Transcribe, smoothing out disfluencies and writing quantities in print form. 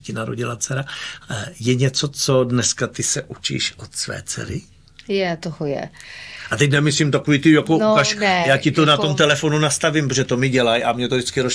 ti narodila dcera. Je něco, co dneska ty se učíš od své dcery? Toho je. A teď nemyslím takový ty, jako ukaž, já ti to na tom telefonu nastavím, protože to mi dělají a mě to vždycky